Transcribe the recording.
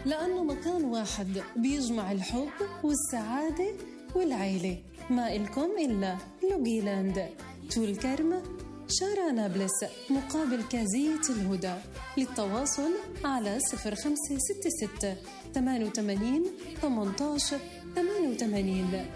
لأنه مكان واحد بيجمع الحب والسعادة والعيلة. ما إلكم إلا لوغيلاند، طول كرم، شارع نابلس، مقابل كازية الهدى. للتواصل على 0566 88 18 88.